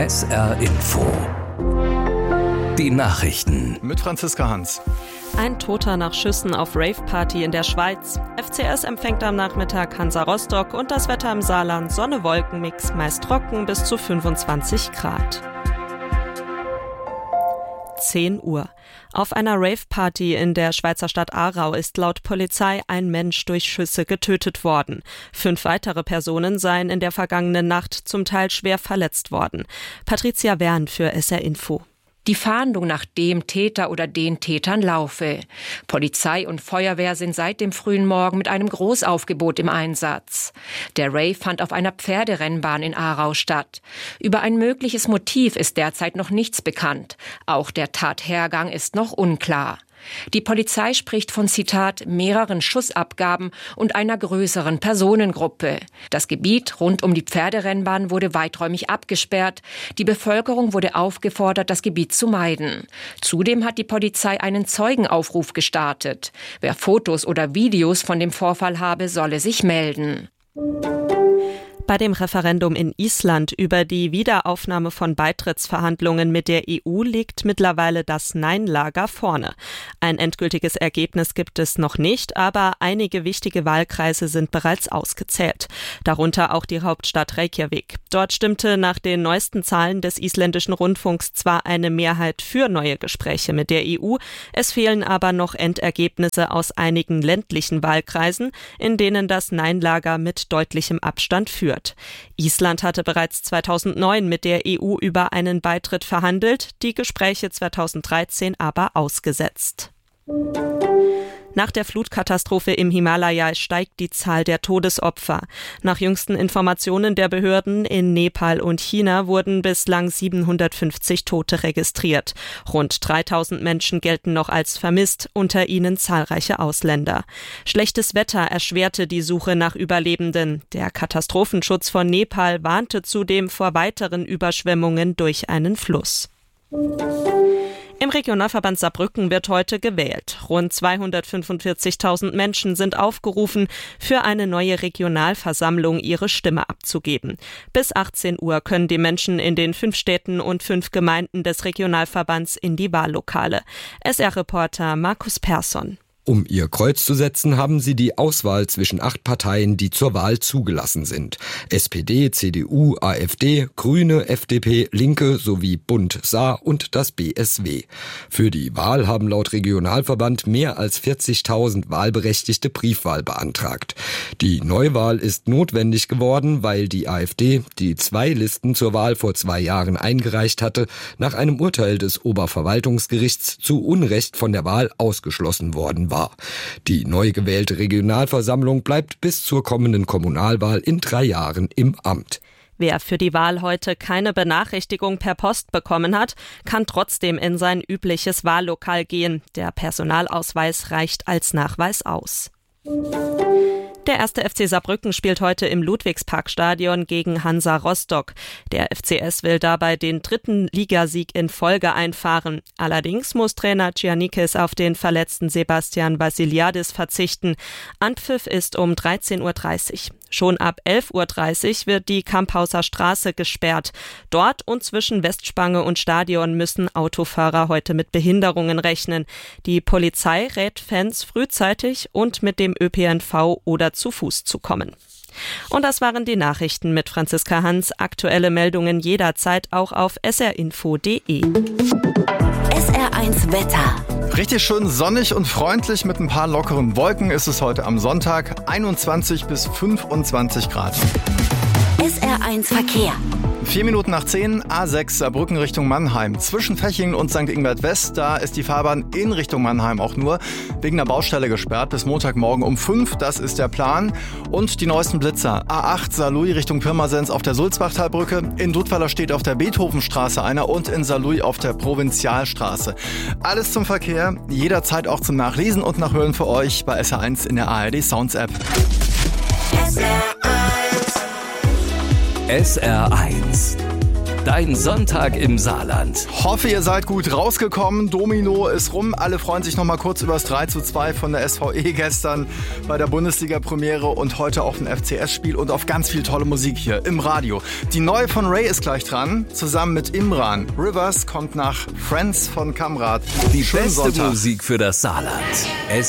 SR Info. Die Nachrichten. Mit Franziska Hans. Ein Toter nach Schüssen auf Rave-Party in der Schweiz. FCS empfängt am Nachmittag Hansa Rostock und das Wetter im Saarland Sonne-Wolken-Mix, meist trocken bis zu 25 Grad. 10 Uhr. Auf einer Rave-Party in der Schweizer Stadt Aarau ist laut Polizei ein Mensch durch Schüsse getötet worden. 5 weitere Personen seien in der vergangenen Nacht zum Teil schwer verletzt worden. Patricia Wern für SR Info. Die Fahndung nach dem Täter oder den Tätern laufe. Polizei und Feuerwehr sind seit dem frühen Morgen mit einem Großaufgebot im Einsatz. Der Rave fand auf einer Pferderennbahn in Aarau statt. Über ein mögliches Motiv ist derzeit noch nichts bekannt. Auch der Tathergang ist noch unklar. Die Polizei spricht von, Zitat, mehreren Schussabgaben und einer größeren Personengruppe. Das Gebiet rund um die Pferderennbahn wurde weiträumig abgesperrt. Die Bevölkerung wurde aufgefordert, das Gebiet zu meiden. Zudem hat die Polizei einen Zeugenaufruf gestartet. Wer Fotos oder Videos von dem Vorfall habe, solle sich melden. Bei dem Referendum in Island über die Wiederaufnahme von Beitrittsverhandlungen mit der EU liegt mittlerweile das Nein-Lager vorne. Ein endgültiges Ergebnis gibt es noch nicht, aber einige wichtige Wahlkreise sind bereits ausgezählt. Darunter auch die Hauptstadt Reykjavik. Dort stimmte nach den neuesten Zahlen des isländischen Rundfunks zwar eine Mehrheit für neue Gespräche mit der EU, es fehlen aber noch Endergebnisse aus einigen ländlichen Wahlkreisen, in denen das Nein-Lager mit deutlichem Abstand führt. Island hatte bereits 2009 mit der EU über einen Beitritt verhandelt, die Gespräche 2013 aber ausgesetzt. Nach der Flutkatastrophe im Himalaya steigt die Zahl der Todesopfer. Nach jüngsten Informationen der Behörden in Nepal und China wurden bislang 750 Tote registriert. Rund 3000 Menschen gelten noch als vermisst, unter ihnen zahlreiche Ausländer. Schlechtes Wetter erschwerte die Suche nach Überlebenden. Der Katastrophenschutz von Nepal warnte zudem vor weiteren Überschwemmungen durch einen Fluss. Im Regionalverband Saarbrücken wird heute gewählt. Rund 245.000 Menschen sind aufgerufen, für eine neue Regionalversammlung ihre Stimme abzugeben. Bis 18 Uhr können die Menschen in den 5 Städten und 5 Gemeinden des Regionalverbands in die Wahllokale. SR-Reporter Markus Persson. Um ihr Kreuz zu setzen, haben sie die Auswahl zwischen 8 Parteien, die zur Wahl zugelassen sind. SPD, CDU, AfD, Grüne, FDP, Linke sowie Bund Saar und das BSW. Für die Wahl haben laut Regionalverband mehr als 40.000 Wahlberechtigte Briefwahl beantragt. Die Neuwahl ist notwendig geworden, weil die AfD, die 2 Listen zur Wahl vor 2 Jahren eingereicht hatte, nach einem Urteil des Oberverwaltungsgerichts zu Unrecht von der Wahl ausgeschlossen worden war. Die neu gewählte Regionalversammlung bleibt bis zur kommenden Kommunalwahl in 3 Jahren im Amt. Wer für die Wahl heute keine Benachrichtigung per Post bekommen hat, kann trotzdem in sein übliches Wahllokal gehen. Der Personalausweis reicht als Nachweis aus. Der 1. FC Saarbrücken spielt heute im Ludwigsparkstadion gegen Hansa Rostock. Der FCS will dabei den 3. Ligasieg in Folge einfahren. Allerdings muss Trainer Giannikis auf den verletzten Sebastian Vassiliadis verzichten. Anpfiff ist um 13.30 Uhr. Schon ab 11.30 Uhr wird die Kamphauser Straße gesperrt. Dort und zwischen Westspange und Stadion müssen Autofahrer heute mit Behinderungen rechnen. Die Polizei rät Fans frühzeitig und mit dem ÖPNV oder zu Fuß zu kommen. Und das waren die Nachrichten mit Franziska Hans. Aktuelle Meldungen jederzeit auch auf srinfo.de. SR1 Wetter. Richtig schön sonnig und freundlich mit ein paar lockeren Wolken ist es heute am Sonntag. 21 bis 25 Grad. SR1 Verkehr. 4 Minuten nach 10, A6 Saarbrücken Richtung Mannheim. Zwischen Fechingen und St. Ingbert West, da ist die Fahrbahn in Richtung Mannheim auch nur wegen der Baustelle gesperrt bis Montagmorgen um 5, das ist der Plan. Und die neuesten Blitzer. A8 Saarlouis Richtung Pirmasens auf der Sulzbachtalbrücke. In Dudweiler steht auf der Beethovenstraße einer und in Saarlouis auf der Provinzialstraße. Alles zum Verkehr, jederzeit auch zum Nachlesen und Nachhören für euch bei SR1 in der ARD Sounds App. SR1 Dein Sonntag im Saarland. Hoffe, ihr seid gut rausgekommen. Domino ist rum. Alle freuen sich noch mal kurz über das 3:2 von der SVE gestern bei der Bundesliga-Premiere und heute auf ein FCS-Spiel und auf ganz viel tolle Musik hier im Radio. Die neue von Ray ist gleich dran, zusammen mit Imran. Rivers kommt nach Friends von Kamrat. Die Schönen beste Sonntag. Musik für das Saarland.